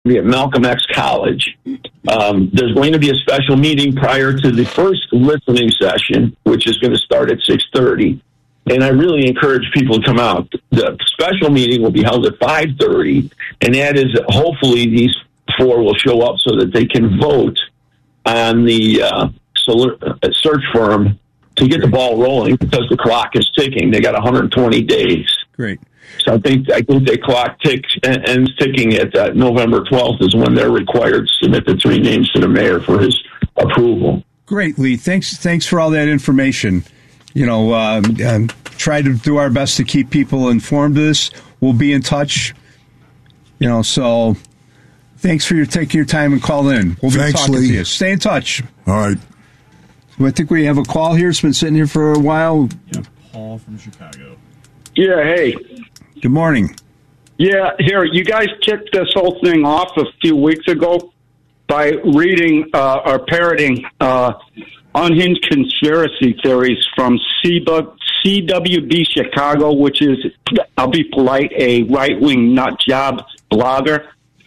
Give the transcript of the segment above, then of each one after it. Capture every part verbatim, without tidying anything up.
at Malcolm X College. Um, there's going to be a special meeting prior to the first listening session, which is going to start at six thirty. And I really encourage people to come out. The special meeting will be held at five thirty, and that is hopefully these four will show up so that they can vote on the uh, search firm to get the ball rolling, because the clock is ticking. They got one hundred twenty days. Great. So I think I think the clock ticks ends ticking at uh, November twelfth is when they're required to submit the three names to the mayor for his approval. Great, Lee. Thanks. Thanks for all that information. You know, um, um, try to do our best to keep people informed of this. We'll be in touch. You know, so thanks for your taking your time and calling in. We'll be Thanks, talking Lee. to you. Stay in touch. All right. I think we have a call here. It's been sitting here for a while. Yeah, Paul from Chicago. Yeah, hey. Good morning. Yeah, here, you guys kicked this whole thing off a few weeks ago by reading uh, or parroting uh, unhinged conspiracy theories from C W B Chicago, which is, I'll be polite, a right-wing nut job blogger.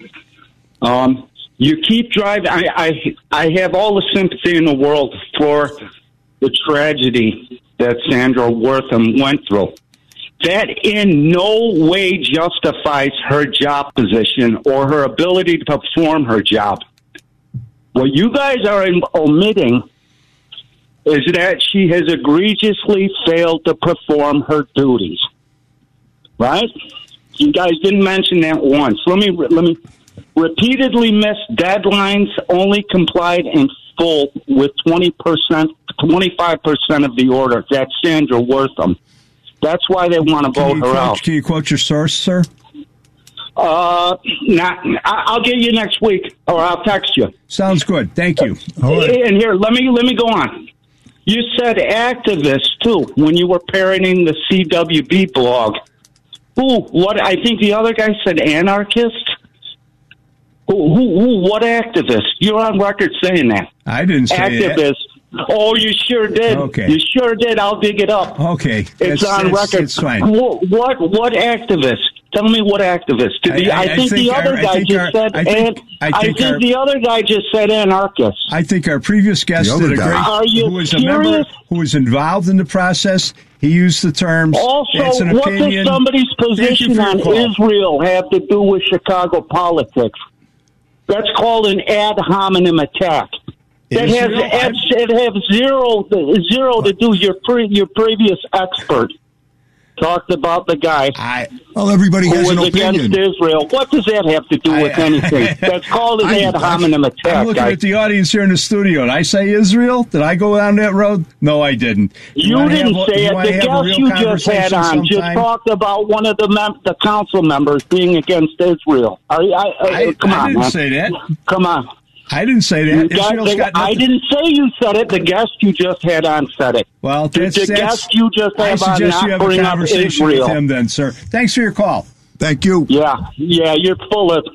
Um, you keep driving. I, I, I have all the sympathy in the world for the tragedy that Sandra Wortham went through. That in no way justifies her job position or her ability to perform her job. What you guys are omitting is that she has egregiously failed to perform her duties. Right? You guys didn't mention that once. Let me let me repeatedly missed deadlines, only complied in full with twenty percent, twenty-five percent of the order. That's Sandra Wortham. That's why they want to vote her quote, out. Can you quote your source, sir? Uh, not. I'll get you next week, or I'll text you. Sounds good. Thank you. All right. And here, let me let me go on. You said activist too when you were parroting the C W B blog. Who? What? I think the other guy said anarchist. Who? Who? who what activist? You're on record saying that. I didn't say activist. that. Oh, you sure did. Okay. You sure did. I'll dig it up. Okay. It's that's, on that's, record. It's fine. What, what? What activist? Tell me what activist. To be, I, I, I, think, think the other our, guy just our, said. I think, and, I think, I think our, the other guy just said anarchist. I think our previous guest did a guy. great. Are you who was serious? a member, who was involved in the process. He used the terms. Also, That's an what opinion. does somebody's position on Israel have to do with Chicago politics? That's called an ad hominem attack. That has it has zero zero to do. Your pre, your previous expert talked about the guy. I, well, everybody who has was an opinion. against Israel. What does that have to do I, with anything? That's called an I, ad hominem attack. I'm looking guys. at the audience here in the studio. Did I say Israel? Did I go down that road? No, I didn't. You, you didn't have, say you it. The guest you just had on sometime? just talked about one of the mem- the council members being against Israel. Are you, I, I, I, come I on, didn't man. say that. Come on. I didn't say that. Got, the, got I didn't say you said it. The guest you just had on said it. Well, that's, the that's, guest you just I had on suggest you not have a bring up conversation Israel. with him then, sir. Thanks for your call. Thank you. Yeah, yeah, you're full of...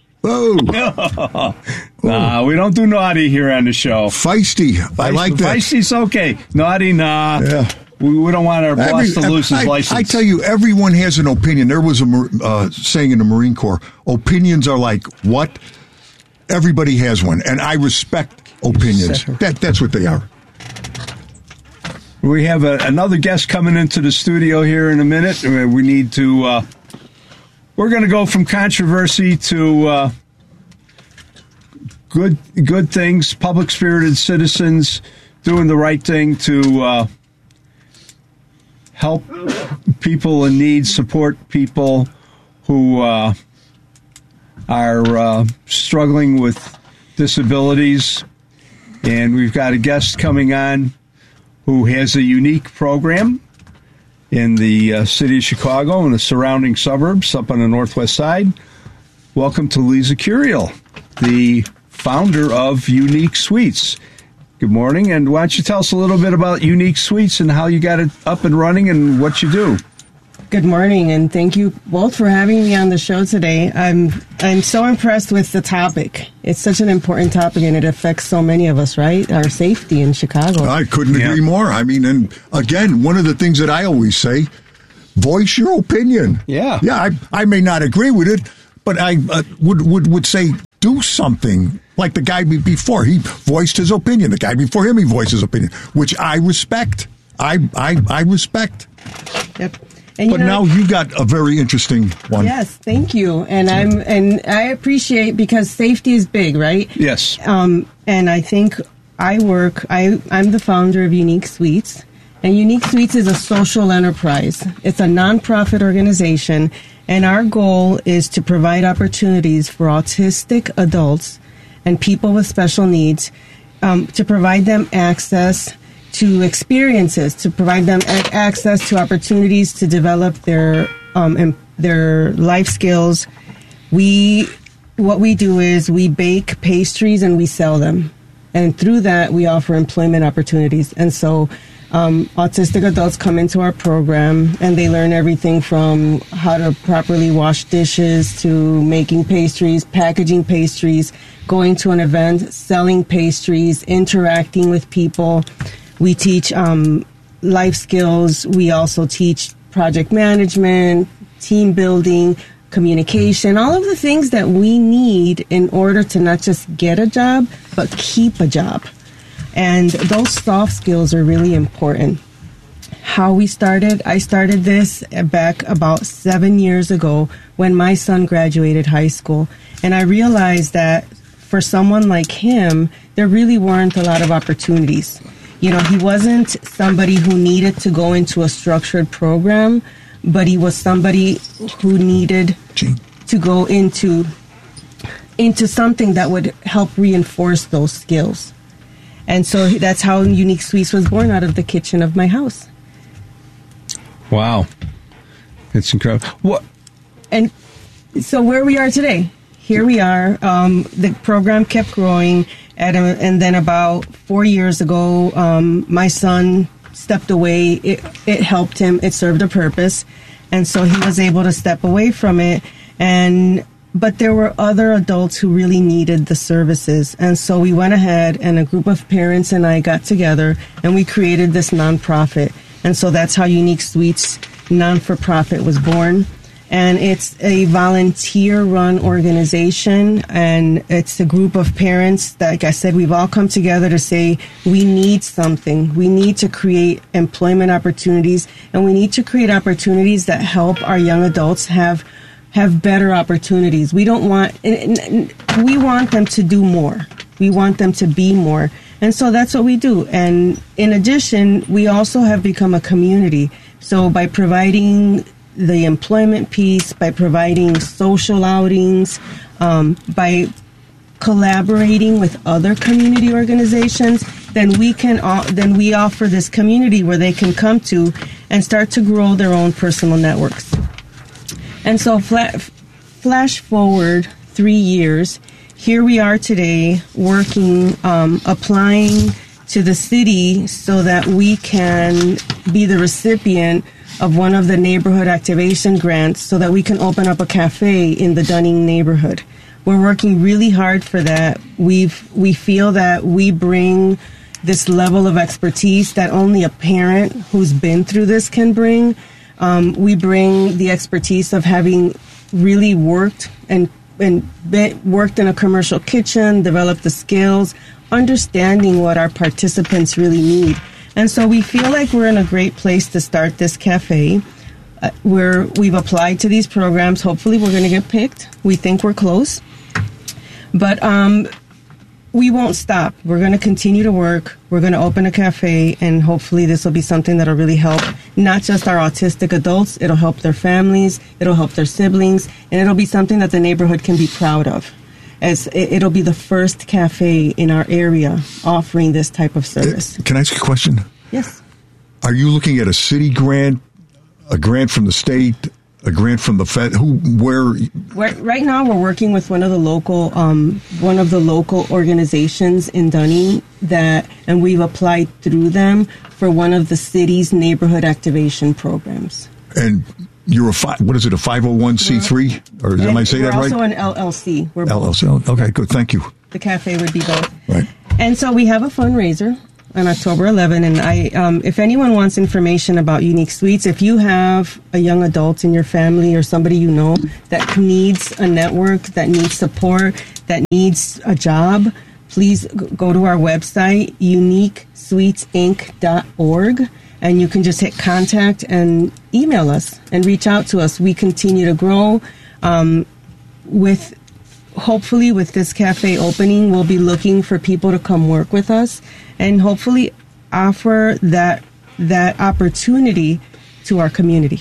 Oh. Nah, we don't do naughty here on the show. Feisty. I like that. Feisty's okay. Naughty, nah. Yeah. We, we don't want our boss Every, to lose his I, license. I tell you, everyone has an opinion. There was a uh, saying in the Marine Corps, opinions are like what? Everybody has one, and I respect opinions. That That's what they are. We have a, another guest coming into the studio here in a minute. We need to... Uh, we're going to go from controversy to uh, good good things, public-spirited citizens doing the right thing to uh, help people in need, support people who... Uh, are uh, struggling with disabilities, and we've got a guest coming on who has a unique program in the uh, city of Chicago and the surrounding suburbs up on the northwest side. Welcome to Lisa Curiel, the founder of Unique Sweets. Good morning, and why don't you tell us a little bit about Unique Sweets and how you got it up and running and what you do? Good morning, and thank you both for having me on the show today. I'm I'm so impressed with the topic. It's such an important topic, and it affects so many of us, right? Our safety in Chicago. I couldn't yeah. agree more. I mean, and again, one of the things that I always say, voice your opinion. Yeah. Yeah, I, I may not agree with it, but I uh, would, would would say do something like the guy before. He voiced his opinion. The guy before him, he voiced his opinion, which I respect. I I, I respect. Yep. And but you know, now you got a very interesting one. Yes, thank you. And I'm and I appreciate because safety is big, right? Yes. Um, and I think I work. I I'm the founder of Unique Suites, and Unique Suites is a social enterprise. It's a nonprofit organization, and our goal is to provide opportunities for autistic adults and people with special needs, um, to provide them access to experiences, to provide them a- access to opportunities to develop their um, em- their life skills. We what we do is we bake pastries and we sell them, and through that we offer employment opportunities. And so, um, autistic adults come into our program and they learn everything from how to properly wash dishes to making pastries, packaging pastries, going to an event, selling pastries, interacting with people. We teach um, life skills. We also teach project management, team building, communication, all of the things that we need in order to not just get a job, but keep a job. And those soft skills are really important. How we started, I started this back about seven years ago when my son graduated high school. And I realized that for someone like him, there really weren't a lot of opportunities. You know, he wasn't somebody who needed to go into a structured program, but he was somebody who needed to go into into something that would help reinforce those skills. And so that's how Unique Suites was born, out of the kitchen of my house. Wow. It's incredible. What? And so where we are today, here we are. Um, the program kept growing. At a, and then about four years ago, um, my son stepped away. It, it helped him. It served a purpose. And so he was able to step away from it. And but there were other adults who really needed the services. And so we went ahead, and a group of parents and I got together, and we created this nonprofit. And so that's how Unique Suites non-for-profit was born. And it's a volunteer-run organization, and it's a group of parents that, like I said, we've all come together to say we need something. We need to create employment opportunities, and we need to create opportunities that help our young adults have have better opportunities. We don't want we want them to do more. We want them to be more, and so that's what we do. And in addition, we also have become a community. So by providing the employment piece, by providing social outings, um, by collaborating with other community organizations, then we can uh, then we offer this community where they can come to and start to grow their own personal networks. And so fla- flash forward three years, here we are today working, um, applying to the city so that we can be the recipient of one of the neighborhood activation grants so that we can open up a cafe in the Dunning neighborhood. We're working really hard for that. We've, we feel that we bring this level of expertise that only a parent who's been through this can bring. Um, we bring the expertise of having really worked and, and be, worked in a commercial kitchen, developed the skills, understanding what our participants really need. And so we feel like we're in a great place to start this cafe. Uh, we're, we've applied to these programs. Hopefully we're going to get picked. We think we're close. But um, we won't stop. We're going to continue to work. We're going to open a cafe, and hopefully this will be something that will really help not just our autistic adults. It'll help their families. It'll help their siblings. And it'll be something that the neighborhood can be proud of. As it'll be the first cafe in our area offering this type of service. Can I ask a question? Yes. Are you looking at a city grant, a grant from the state, a grant from the Fed? Who, where? Right, right now, we're working with one of the local, um, one of the local organizations in Dunning that, and we've applied through them for one of the city's neighborhood activation programs. And you're a fi- what is it? A five oh one c three, or and am I saying that right? We're also an L L C. We're L L C. both. Okay, good. Thank you. The cafe would be both. Right. And so we have a fundraiser. on October eleventh. And I, um, if anyone wants information about Unique Sweets, if you have a young adult in your family or somebody you know that needs a network, that needs support, that needs a job, please go to our website, unique sweets inc dot org, and you can just hit contact and email us and reach out to us. We continue to grow. Um, with hopefully with this cafe opening, we'll be looking for people to come work with us and hopefully offer that that opportunity to our community.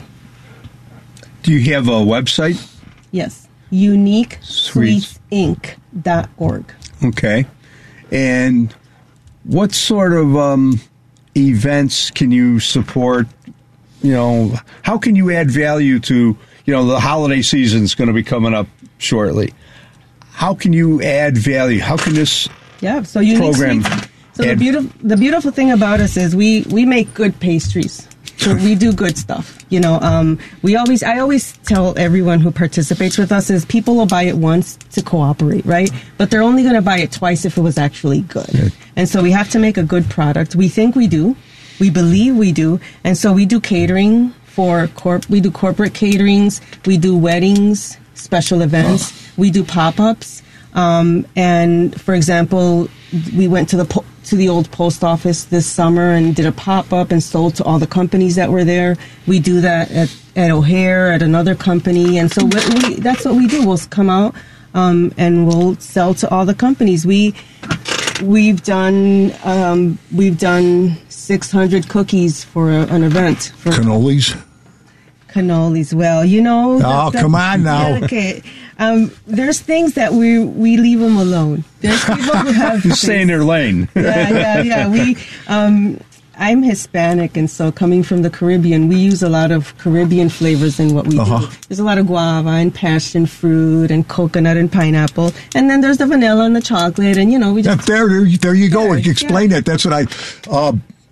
Do you have a website? Yes, unique sweets inc dot org. Okay. And what sort of um, events can you support? You know, how can you add value to, you know, the holiday season is going to be coming up shortly. How can you add value? How can this yeah, so Unique program Sweets, so the beautiful the beautiful thing about us is we, we make good pastries. So we do good stuff. You know, um, we always I always tell everyone who participates with us is people will buy it once to cooperate, right? But they're only going to buy it twice if it was actually good. Yeah. And so we have to make a good product. We think we do. We believe we do. And so we do catering for corp we do corporate caterings, we do weddings, special events, oh. we do pop-ups. Um, and for example, we went to the po- to the old post office this summer and did a pop-up and sold to all the companies that were there. We do that at, at O'Hare, at another company. And so we, we, that's what we do. We'll come out um, and we'll sell to all the companies. We, we've done um, we've done six hundred cookies for a, an event. For Cannolis? Cannolis. Well, you know. Oh, the, come on now. Yeah, okay. Um, there's things that we we leave them alone. There's people who have. You stay in their lane. Yeah, yeah, yeah. We, um, I'm Hispanic, and so coming from the Caribbean, we use a lot of Caribbean flavors in what we uh-huh. do. There's a lot of guava and passion fruit and coconut and pineapple, and then there's the vanilla and the chocolate, and you know we just yeah, there, there, there you go. There, Explain yeah. it. That's what I. Uh,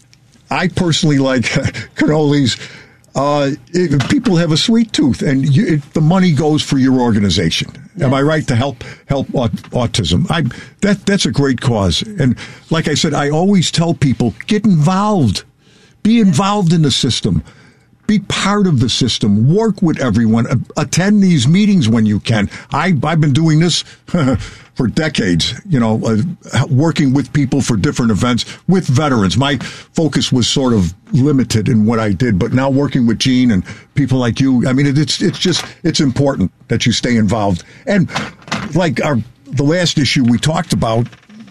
I personally like cannolis. Uh, it, people have a sweet tooth, and you, it, the money goes for your organization. Yes. Am I right? To help help aut- autism. I that that's a great cause, and like I said, I always tell people get involved, be involved in the system, be part of the system, work with everyone, uh, attend these meetings when you can. I I've been doing this for decades, you know, uh, working with people for different events, with veterans. My focus was sort of limited in what I did, but now working with Gene and people like you, I mean, it's it's just, it's important that you stay involved. And like our the last issue we talked about,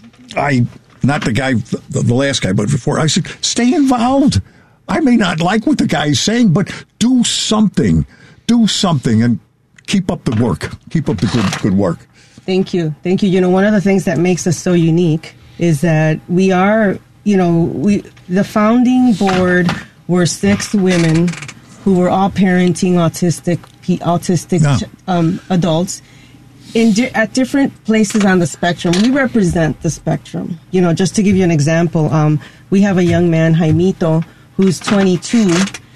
I, not the guy, the, the last guy, but before, I said, stay involved. I may not like what the guy is saying, but do something. Do something and keep up the work. Keep up the good good work. Thank you. Thank you. You know, one of the things that makes us so unique is that we are, you know, we the founding board were six women who were all parenting autistic autistic yeah. um, adults in di- at different places on the spectrum. We represent the spectrum. You know, just to give you an example, um, we have a young man, Jaimito, who's twenty-two,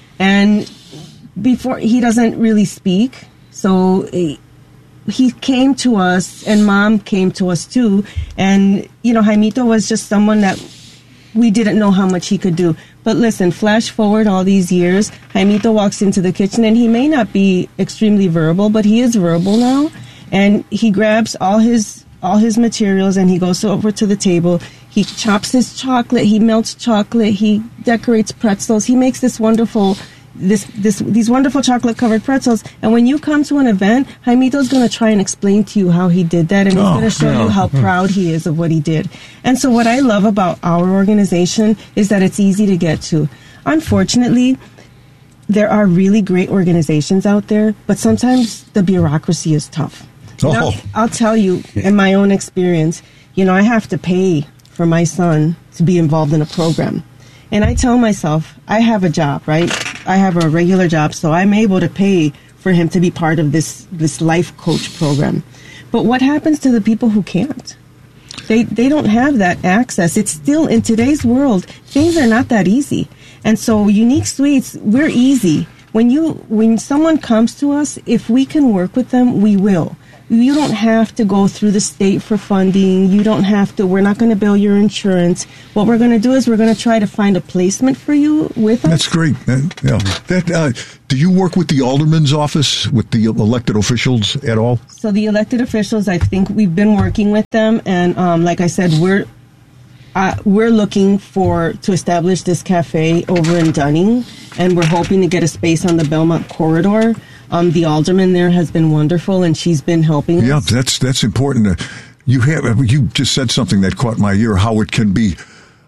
and before he doesn't really speak, so uh, he came to us, and Mom came to us too, and you know, Jaimito was just someone that we didn't know how much he could do. But listen, flash forward all these years, Jaimito walks into the kitchen, and he may not be extremely verbal, but he is verbal now, and he grabs all his all his materials, and he goes over to the table. He chops his chocolate. He melts chocolate. He decorates pretzels. He makes this wonderful, this this these wonderful chocolate covered pretzels. And when you come to an event, Jaimito's going to try and explain to you how he did that, and he's oh, going to show yeah. you how proud he is of what he did. And so, what I love about our organization is that it's easy to get to. Unfortunately, there are really great organizations out there, but sometimes the bureaucracy is tough. Oh. I'll, I'll tell you, in my own experience, you know, I have to pay for my son to be involved in a program. And I tell myself, I have a job, right? I have a regular job, so I'm able to pay for him to be part of this, this life coach program. But what happens to the people who can't? They they don't have that access. It's still, in today's world, things are not that easy. And so Unique Sweets, we're easy. When you when someone comes to us, if we can work with them, we will. you don't have to go through the state for funding. You don't have to, we're not going to bill your insurance. What we're going to do is we're going to try to find a placement for you with us. That's great. That, yeah. that, uh, do you work with the alderman's office, with the elected officials at all? So the elected officials, I think we've been working with them. And um, like I said, we're uh, we're looking for to establish this cafe over in Dunning. And we're hoping to get a space on the Belmont corridor. Um, the alderman there has been wonderful, and she's been helping yeah, us. Yeah, that's that's important. You have you just said something that caught my ear. How it can be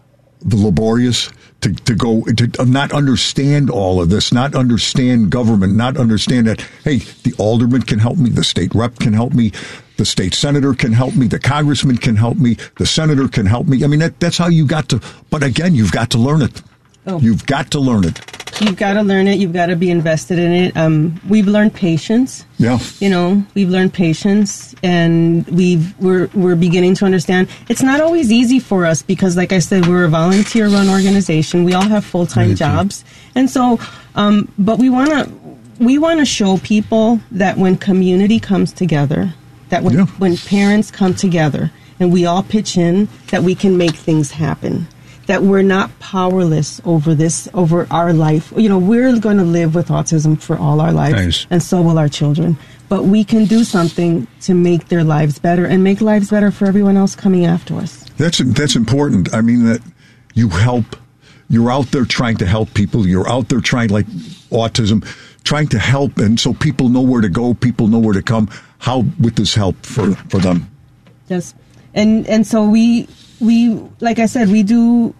laborious to to go to not understand all of this, not understand government, not understand that. Hey, the alderman can help me, the state rep can help me, the state senator can help me, the congressman can help me, the senator can help me. I mean, that that's how you got to. But again, you've got to learn it. Oh. You've got to learn it. You've got to learn it. You've got to be invested in it. Um, we've learned patience. Yeah. You know, we've learned patience, and we've we're we're beginning to understand. It's not always easy for us because, like I said, we're a volunteer-run organization. We all have full-time jobs, and so, um, but we want to we want to show people that when community comes together, that when yeah. when parents come together, and we all pitch in, that we can make things happen. That we're not powerless over this, over our life. You know, we're going to live with autism for all our lives, nice. And so will our children. But we can do something to make their lives better and make lives better for everyone else coming after us. That's that's important. I mean, that you help. You're out there trying to help people. You're out there trying, like autism, trying to help, and so people know where to go. People know where to come. How would this help for, for them? Yes, and and so we we like I said, we do.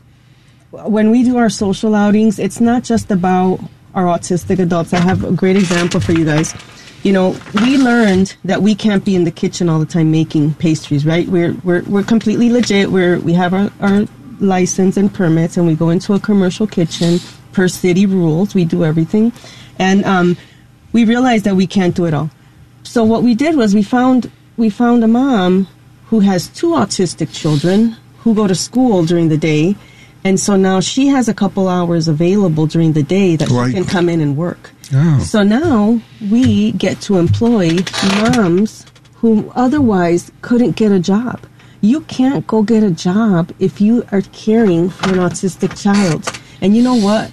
When we do our social outings, it's not just about our autistic adults. I have a great example for you guys. You know, we learned that we can't be in the kitchen all the time making pastries, right? We're we're we're completely legit. We're we have our, our license and permits, and we go into a commercial kitchen per city rules. We do everything, and um, we realized that we can't do it all. So what we did was we found we found a mom who has two autistic children who go to school during the day. And so now she has a couple hours available during the day that right. she can come in and work. Oh. So now we get to employ moms who otherwise couldn't get a job. You can't go get a job if you are caring for an autistic child. And you know what?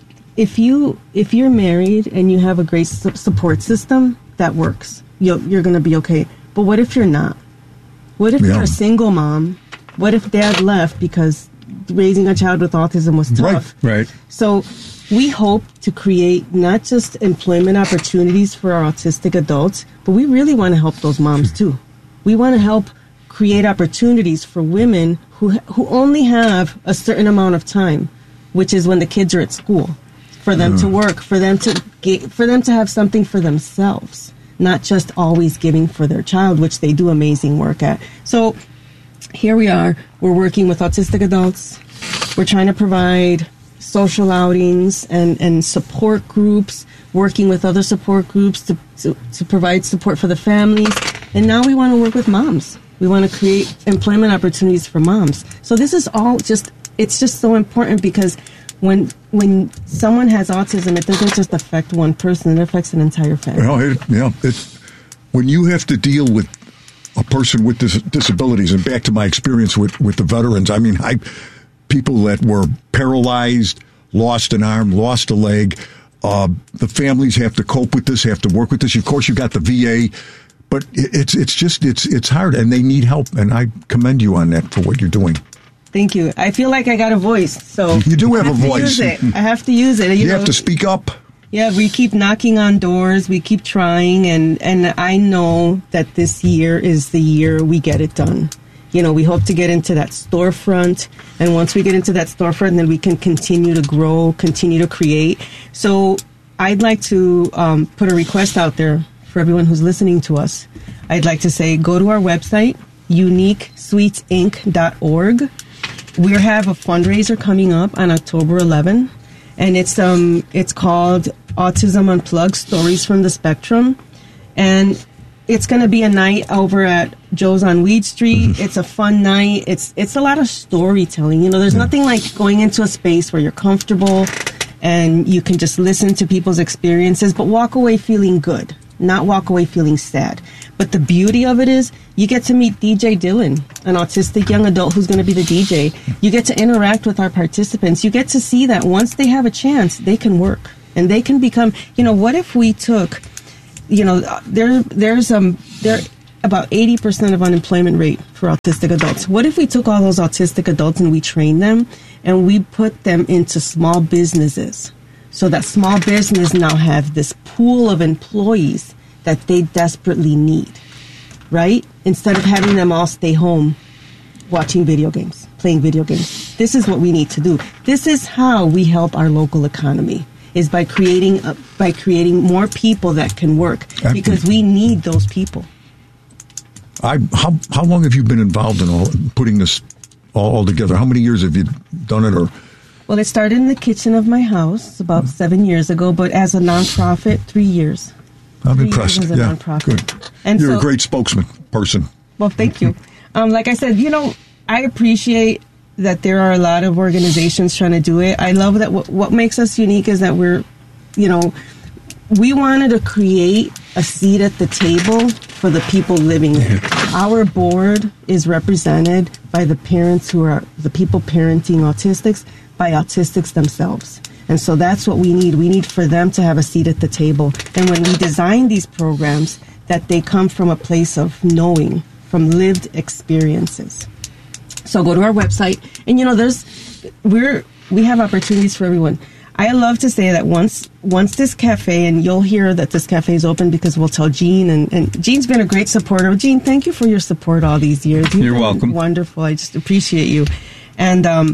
If you if you're married and you have a great su- support system, that works. You're, you're going to be okay. But what if you're not? What if yeah. you're a single mom? What if dad left because raising a child with autism was tough? Right, right. So we hope to create not just employment opportunities for our autistic adults, but we really want to help those moms too. We want to help create opportunities for women who who only have a certain amount of time, which is when the kids are at school, for them uh. to work, for them to get, for them to have something for themselves, not just always giving for their child, which they do amazing work at. So here we are. We're working with autistic adults. We're trying to provide social outings and, and support groups, working with other support groups to, to, to provide support for the families. And now we want to work with moms. We want to create employment opportunities for moms. So this is all just, it's just so important because when when someone has autism, it doesn't just affect one person, it affects an entire family. Well, it, yeah, it, when you have to deal with a person with dis- disabilities, and back to my experience with, with the veterans, I mean, I people that were paralyzed, lost an arm, lost a leg, uh, the families have to cope with this, have to work with this. Of course, you've got the V A, but it, it's it's just, it's it's hard, and they need help, and I commend you on that for what you're doing. Thank you. I feel like I got a voice, so you do have, I have a voice. To use it. I have to use it. You, you know, have to speak up. Yeah, we keep knocking on doors. We keep trying, and, and I know that this year is the year we get it done. You know, we hope to get into that storefront, and once we get into that storefront, then we can continue to grow, continue to create. So I'd like to um, put a request out there for everyone who's listening to us. I'd like to say go to our website, unique sweets inc dot org. We have a fundraiser coming up on October eleventh, and it's um it's called Autism Unplugged, Stories from the Spectrum. And it's going to be a night over at Joe's on Weed Street. Mm-hmm. It's a fun night. It's it's a lot of storytelling. You know, there's yeah. nothing like going into a space where you're comfortable and you can just listen to people's experiences, but walk away feeling good. not walk away feeling sad. But the beauty of it is you get to meet D J Dylan, an autistic young adult who's going to be the D J. You get to interact with our participants. You get to see that once they have a chance, they can work and they can become, you know, what if we took, you know, there, there's um, there about eighty percent of unemployment rate for autistic adults. What if we took all those autistic adults and we trained them and we put them into small businesses so that small business now have this pool of employees that they desperately need, right? Instead of having them all stay home watching video games, playing video games. This is what we need to do. This is how we help our local economy, is by creating a, by creating more people that can work, because we need those people. I how how long have you been involved in all putting this all, all together? How many years have you done it? Or well, it started in the kitchen of my house about seven years ago, but as a nonprofit, three years. I'm three impressed. Years as a yeah, nonprofit. good. And You're so, a great spokesman person. Well, thank you. Um, like I said, you know, I appreciate that there are a lot of organizations trying to do it. I love that what, what makes us unique is that we're, you know, we wanted to create a seat at the table for the people living there. Our board is represented by the parents who are the people parenting autistics, by autistics themselves. And so that's what we need. We need for them to have a seat at the table. And when we design these programs, that they come from a place of knowing, from lived experiences. So go to our website, and you know, there's we're we have opportunities for everyone. I love to say that once once this cafe, and you'll hear that this cafe is open because we'll tell Jean, and, and Jean's been a great supporter. Jean, thank you for your support all these years. You've You're been welcome. Wonderful. I just appreciate you. And um,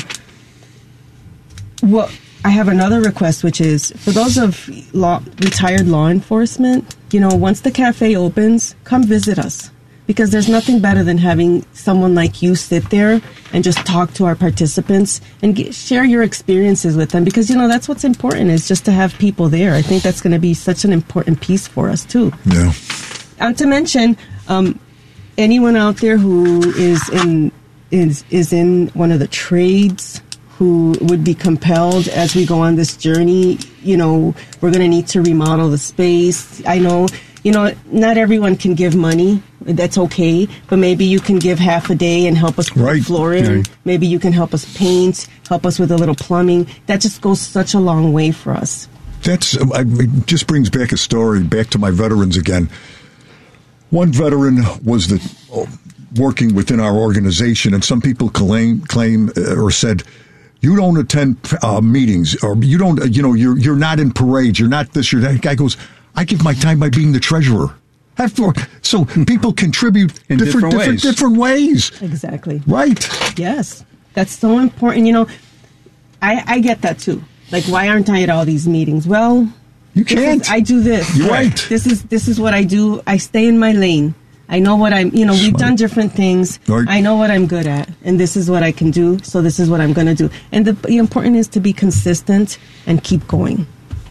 well, I have another request, which is for those of law, retired law enforcement, you know, once the cafe opens, come visit us. Because there's nothing better than having someone like you sit there and just talk to our participants and get, share your experiences with them. Because, you know, that's what's important, is just to have people there. I think that's going to be such an important piece for us, too. Yeah. And to mention, um, anyone out there who is in is is in one of the trades, who would be compelled as we go on this journey, you know, we're going to need to remodel the space. I know, you know, not everyone can give money. That's okay. But maybe you can give half a day and help us put Right. flooring. Right. Maybe you can help us paint, help us with a little plumbing. That just goes such a long way for us. That's I, it just brings back a story, back to my veterans again. One veteran was the oh, working within our organization, and some people claim, claim uh, or said, you don't attend uh, meetings, or you don't, uh, you know, you're you're not in parades, you're not this, you're that. Guy goes, I give my time by being the treasurer. After, so people contribute In different, different different, ways. different ways. Exactly. Right. Yes. That's so important. You know, I, I get that too. Like, why aren't I at all these meetings? Well, You this can't. is- I do this. You're right. This is this is what I do. I stay in my lane. I know what I'm, you know, we've Smart. done different things. Right. I know what I'm good at, and this is what I can do, so this is what I'm going to do. And the, the important is to be consistent and keep going.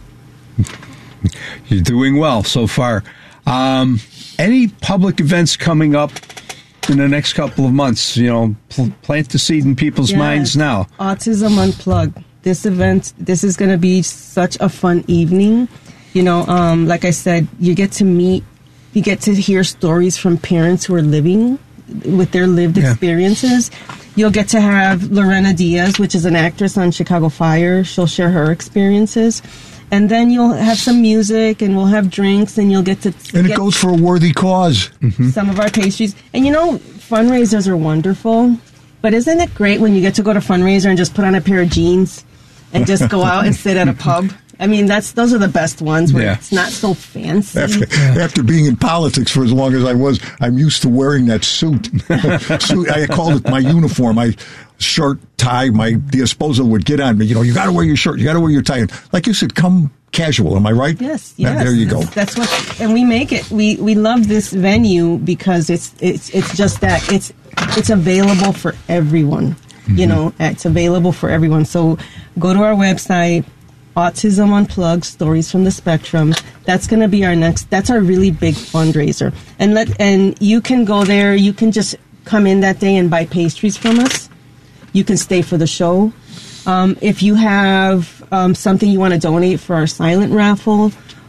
You're doing well so far. Um, any public events coming up in the next couple of months? You know, pl- plant the seed in people's Yes. minds now. Autism Unplugged. This event, this is going to be such a fun evening. You know, um, like I said, you get to meet, you get to hear stories from parents who are living with their lived Yeah. experiences. You'll get to have Lorena Diaz, which is an actress on Chicago Fire. She'll share her experiences. And then you'll have some music, and we'll have drinks, and you'll get to And get it goes for a worthy cause. some of our pastries. And you know, fundraisers are wonderful, but isn't it great when you get to go to fundraiser and just put on a pair of jeans and just go out and sit at a pub? I mean, that's those are the best ones where Yeah. it's not so fancy. After, after being in politics for as long as I was, I'm used to wearing that suit. suit I called it my uniform. My shirt, tie, my the esposa would get on me. You know, you got to wear your shirt. You got to wear your tie. And like you said, come casual. Am I right? Yes, Yeah, yes. there you go. That's, that's what, and we make it. We we love this venue because it's it's it's just that it's it's available for everyone. Mm-hmm. You know, it's available for everyone. So go to our website. Autism Unplugged, Stories from the Spectrum. That's going to be our next, that's our really big fundraiser. And let, and you can go there, you can just come in that day and buy pastries from us. You can stay for the show. Um, if you have um, something you want to donate for our silent raffle,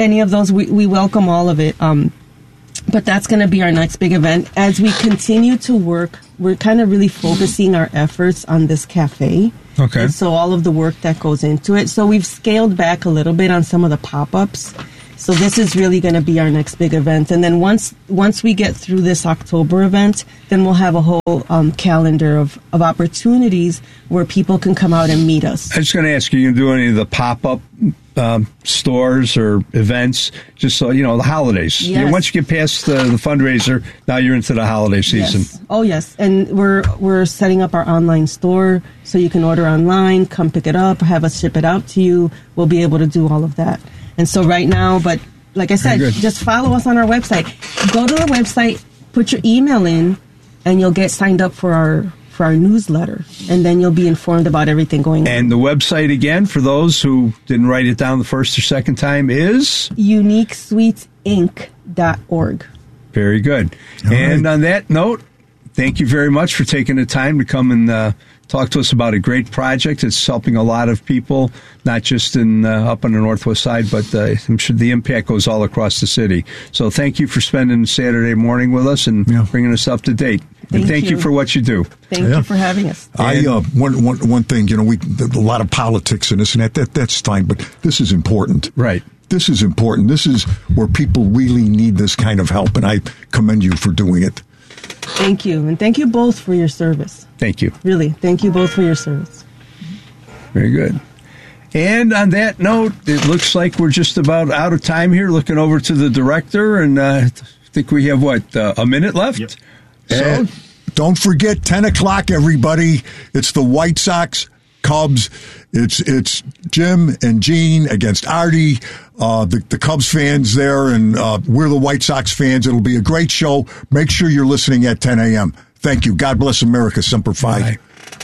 any of those, we, we welcome all of it. Um, but that's going to be our next big event. As we continue to work, we're kind of really focusing our efforts on this cafe. Okay. And so all of the work that goes into it. So we've scaled back a little bit on some of the pop-ups. So this is really going to be our next big event. And then once once we get through this October event, then we'll have a whole um, calendar of, of opportunities where people can come out and meet us. I was going to ask you, you do any of the pop-up um, stores or events, just so, you know, the holidays. Yes. You know, once you get past the, the fundraiser, now you're into the holiday season. Yes. Oh, yes. And we're we're setting up our online store so you can order online, come pick it up, have us ship it out to you. We'll be able to do all of that. And so right now, but like I said, just follow us on our website. Go to the website, put your email in, and you'll get signed up for our for our newsletter. And then you'll be informed about everything going on. And the website, again, for those who didn't write it down the first or second time, is? unique sweets inc dot org. Very good. All and right. on that note, thank you very much for taking the time to come and uh, talk to us about a great project. It's helping a lot of people, not just in uh, up on the Northwest side, but uh, I'm sure the impact goes all across the city. So thank you for spending Saturday morning with us and Yeah. bringing us up to date. Thank and thank you. you. for what you do. Thank Yeah. you for having us. I uh, one, one, one thing, you know, we a lot of politics and this and that, that. That's fine, but this is important. Right. This is important. This is where people really need this kind of help, and I commend you for doing it. Thank you. And thank you both for your service. Thank you. Really, thank you both for your service. Very good. And on that note, it looks like we're just about out of time here. Looking over to the director, and uh, I think we have, what, uh, a minute left? Yep. So, And don't forget, ten o'clock, everybody. It's the White Sox, Cubs. It's it's Jim and Gene against Artie. Uh, the, the Cubs fans there, and uh, we're the White Sox fans. It'll be a great show. Make sure you're listening at ten a.m. Thank you. God bless America. Semper Fi. Bye.